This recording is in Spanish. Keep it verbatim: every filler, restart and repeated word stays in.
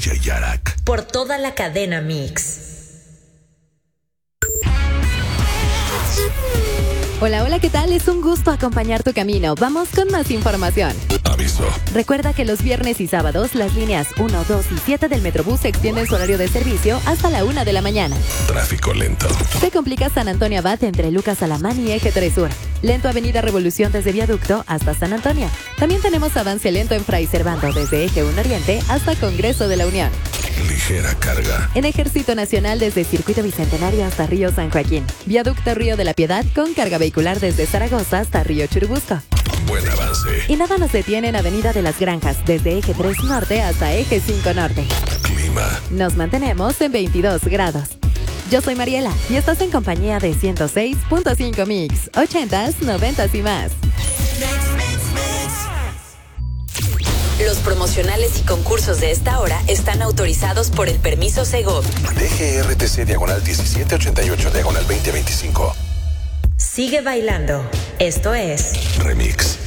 Yayarak. Por toda la cadena Mix. Hola, hola, ¿qué tal? Es un gusto acompañar tu camino. Vamos con más información. Aviso. Recuerda que los viernes y sábados las líneas uno, dos y siete del Metrobús extienden su horario de servicio hasta la una de la mañana. Tráfico lento. Se complica San Antonio Abad entre Lucas Alamán y Eje tres Sur. Lento Avenida Revolución desde Viaducto hasta San Antonio. También tenemos avance lento en Fray Servando desde Eje uno Oriente hasta Congreso de la Unión. Ligera carga. En Ejército Nacional desde Circuito Bicentenario hasta Río San Joaquín. Viaducto Río de la Piedad con carga vehicular desde Zaragoza hasta Río Churubusco. Buen avance. Y nada nos detiene en Avenida de las Granjas desde Eje tres Norte hasta Eje cinco Norte. Clima. Nos mantenemos en veintidós grados. Yo soy Mariela y estás en compañía de ciento seis punto cinco Mix, ochentas, noventas y más. Los promocionales y concursos de esta hora están autorizados por el permiso Segov. D G R T C diagonal diecisiete ochenta y ocho diagonal veinte veinticinco. Sigue bailando. Esto es Remix.